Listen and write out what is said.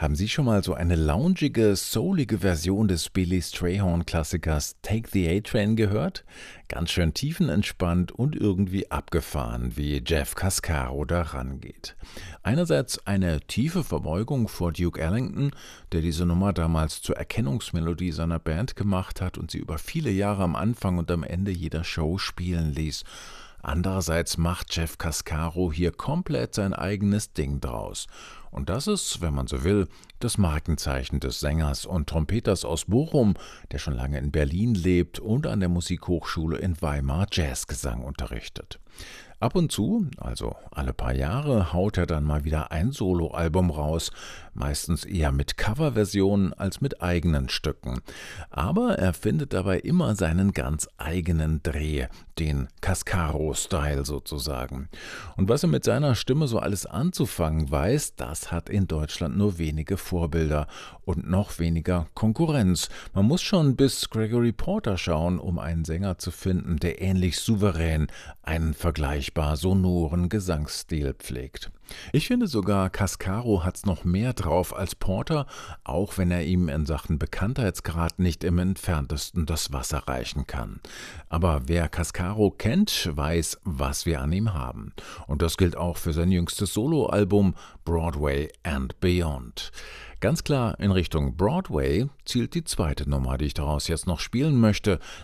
Haben Sie schon mal so eine loungige, soulige Version des Billy Strayhorn-Klassikers Take the A-Train gehört? Ganz schön tiefenentspannt und irgendwie abgefahren, wie Jeff Cascaro da rangeht. Einerseits eine tiefe Verbeugung vor Duke Ellington, der diese Nummer damals zur Erkennungsmelodie seiner Band gemacht hat und sie über viele Jahre am Anfang und am Ende jeder Show spielen ließ. Andererseits macht Jeff Cascaro hier komplett sein eigenes Ding draus. Und das ist, wenn man so will, das Markenzeichen des Sängers und Trompeters aus Bochum, der schon lange in Berlin lebt und an der Musikhochschule in Weimar Jazzgesang unterrichtet. Ab und zu, also alle paar Jahre, haut er dann mal wieder ein Soloalbum raus, meistens eher mit Coverversionen als mit eigenen Stücken. Aber er findet dabei immer seinen ganz eigenen Dreh, den Cascaro-Style sozusagen. Und was er mit seiner Stimme so alles anzufangen weiß, das hat in Deutschland nur wenige Vorbilder und noch weniger Konkurrenz. Man muss schon bis Gregory Porter schauen, um einen Sänger zu finden, der ähnlich souverän einen vergleichbar sonoren Gesangsstil pflegt. Ich finde sogar, Cascaro hat's noch mehr drauf als Porter, auch wenn er ihm in Sachen Bekanntheitsgrad nicht im Entferntesten das Wasser reichen kann. Aber wer Cascaro kennt, weiß, was wir an ihm haben. Und das gilt auch für sein jüngstes Soloalbum Broadway and Beyond. Ganz klar in Richtung Broadway zielt die zweite Nummer, die ich daraus jetzt noch spielen möchte.